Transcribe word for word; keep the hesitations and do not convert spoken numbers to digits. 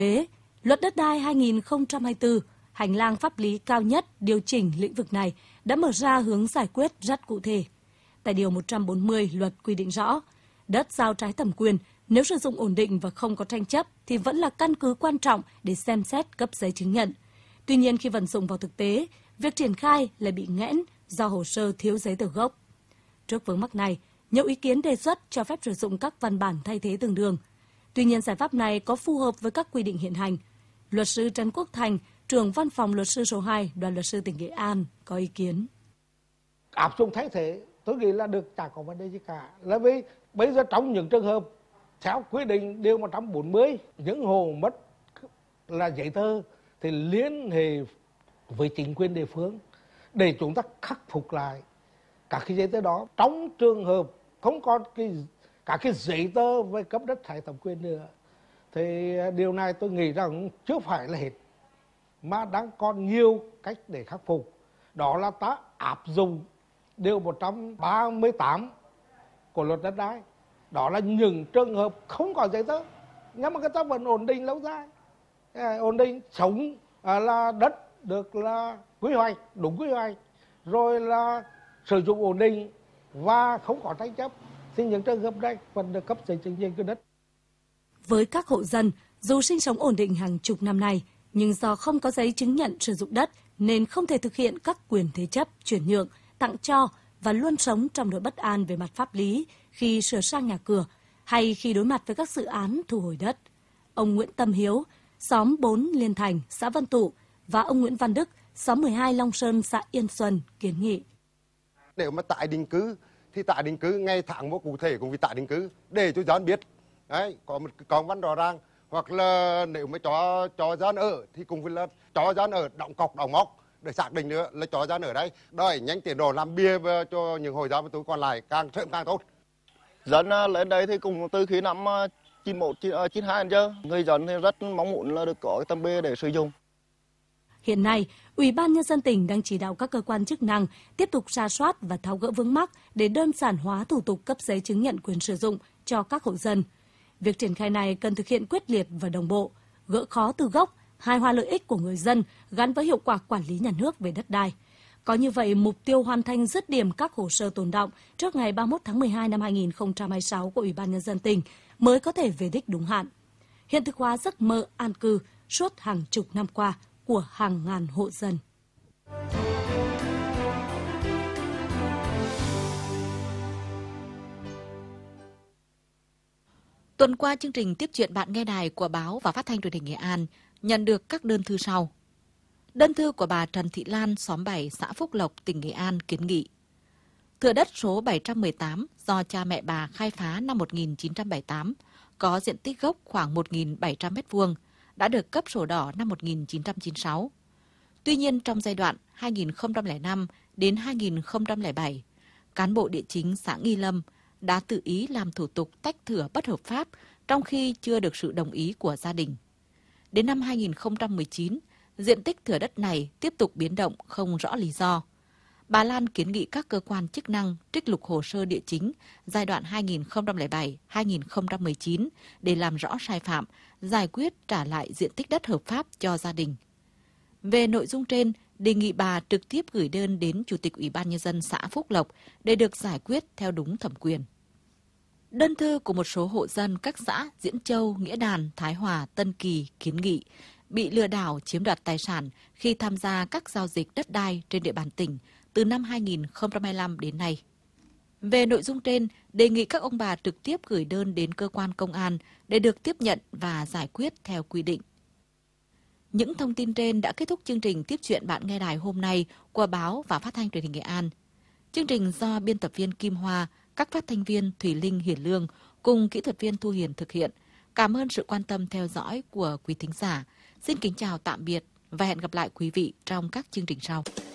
tế, Luật Đất đai hai nghìn không trăm hai mươi tư, hành lang pháp lý cao nhất điều chỉnh lĩnh vực này, đã mở ra hướng giải quyết rất cụ thể. Tại Điều một trăm bốn mươi luật quy định rõ, đất giao trái thẩm quyền nếu sử dụng ổn định và không có tranh chấp thì vẫn là căn cứ quan trọng để xem xét cấp giấy chứng nhận. Tuy nhiên khi vận dụng vào thực tế, việc triển khai lại bị nghẽn do hồ sơ thiếu giấy tờ gốc. Trước vướng mắc này, nhiều ý kiến đề xuất cho phép sử dụng các văn bản thay thế tương đương. Tuy nhiên giải pháp này có phù hợp với các quy định hiện hành? Luật sư Trần Quốc Thành, trưởng văn phòng luật sư số hai, Đoàn luật sư tỉnh Nghệ An có ý kiến. Áp dụng thay thế tôi nghĩ là được, chả có vấn đề gì cả. Là vì bây giờ trong những trường hợp theo quy định điều một trăm bốn mươi, những hồ mất là giấy tờ thì liên hệ với chính quyền địa phương để chúng ta khắc phục lại các cái giấy tờ đó. Trong trường hợp không còn cái các cái giấy tờ về cấp đất trái thẩm quyền nữa thì điều này tôi nghĩ rằng chưa phải là hết, mà đang còn nhiều cách để khắc phục. Đó là ta áp dụng điều một trăm ba mươi tám của luật đất đai. Đó là những trường hợp không có giấy tờ nhưng mà người ta vẫn ổn định lâu dài, ổn định sống là đất được là quy hoạch đúng quy hoạch, rồi là sử dụng ổn định và không có tranh chấp, thì những trường hợp này vẫn được cấp giấy chứng nhận quyền đất. Với các hộ dân, dù sinh sống ổn định hàng chục năm nay, nhưng do không có giấy chứng nhận sử dụng đất nên không thể thực hiện các quyền thế chấp, chuyển nhượng, tặng cho và luôn sống trong nỗi bất an về mặt pháp lý khi sửa sang nhà cửa hay khi đối mặt với các dự án thu hồi đất. Ông Nguyễn Tâm Hiếu, xóm bốn Liên Thành, xã Vân Tụ và ông Nguyễn Văn Đức, xóm mười hai Long Sơn, xã Yên Xuân kiến nghị. Để mà tái định cư thì tái định cư ngày tháng một cụ thể cũng vì tái định cư để cho dân biết. Đấy, có một công văn rõ ràng, hoặc là nếu mà cho cho dân ở thì cũng phải là cho dân ở đóng cọc đóng mốc để xác định nữa là cho dân ở đây, đòi nhanh tiến độ làm bia cho những hội giáo tôi còn lại càng sớm càng tốt. Dân lên đây thì cũng từ khi năm chín một chín hai giờ, người dân thì rất mong muốn là được có cái tấm bia để sử dụng. Hiện nay, Ủy ban Nhân dân tỉnh đang chỉ đạo các cơ quan chức năng tiếp tục rà soát và tháo gỡ vướng mắc để đơn giản hóa thủ tục cấp giấy chứng nhận quyền sử dụng cho các hộ dân. Việc triển khai này cần thực hiện quyết liệt và đồng bộ, gỡ khó từ gốc, hài hòa lợi ích của người dân gắn với hiệu quả quản lý nhà nước về đất đai. Có như vậy, mục tiêu hoàn thành dứt điểm các hồ sơ tồn đọng trước ngày ba mươi mốt tháng mười hai năm hai nghìn không trăm hai mươi sáu của Ủy ban Nhân dân tỉnh mới có thể về đích đúng hạn. Hiện thực hóa giấc mơ an cư suốt hàng chục năm qua của hàng ngàn hộ dân. Tuần qua, chương trình Tiếp chuyện bạn nghe đài của báo và phát thanh truyền hình Nghệ An nhận được các đơn thư sau. Đơn thư của bà Trần Thị Lan, xóm bảy, xã Phúc Lộc, tỉnh Nghệ An kiến nghị. Thửa đất số bảy trăm mười tám do cha mẹ bà khai phá năm một nghìn chín trăm bảy mươi tám, có diện tích gốc khoảng một nghìn bảy trăm mét vuông, đã được cấp sổ đỏ năm một nghìn chín trăm chín mươi sáu. Tuy nhiên, trong giai đoạn hai nghìn không trăm lẻ năm đến hai nghìn không trăm lẻ bảy, cán bộ địa chính xã Nghi Lâm đã tự ý làm thủ tục tách thửa bất hợp pháp trong khi chưa được sự đồng ý của gia đình. Đến năm hai nghìn không trăm mười chín, diện tích thửa đất này tiếp tục biến động không rõ lý do. Bà Lan kiến nghị các cơ quan chức năng trích lục hồ sơ địa chính giai đoạn hai nghìn không trăm lẻ bảy đến hai nghìn không trăm mười chín để làm rõ sai phạm, giải quyết trả lại diện tích đất hợp pháp cho gia đình. Về nội dung trên, đề nghị bà trực tiếp gửi đơn đến Chủ tịch Ủy ban Nhân dân xã Phúc Lộc để được giải quyết theo đúng thẩm quyền. Đơn thư của một số hộ dân các xã Diễn Châu, Nghĩa Đàn, Thái Hòa, Tân Kỳ kiến nghị bị lừa đảo chiếm đoạt tài sản khi tham gia các giao dịch đất đai trên địa bàn tỉnh từ năm hai nghìn không trăm hai mươi lăm đến nay. Về nội dung trên, đề nghị các ông bà trực tiếp gửi đơn đến cơ quan công an để được tiếp nhận và giải quyết theo quy định. Những thông tin trên đã kết thúc chương trình Tiếp chuyện bạn nghe đài hôm nay của báo và phát thanh truyền hình Nghệ An. Chương trình do biên tập viên Kim Hoa, các phát thanh viên Thủy Linh, Hiển Lương cùng kỹ thuật viên Thu Hiền thực hiện. Cảm ơn sự quan tâm theo dõi của quý thính giả. Xin kính chào tạm biệt và hẹn gặp lại quý vị trong các chương trình sau.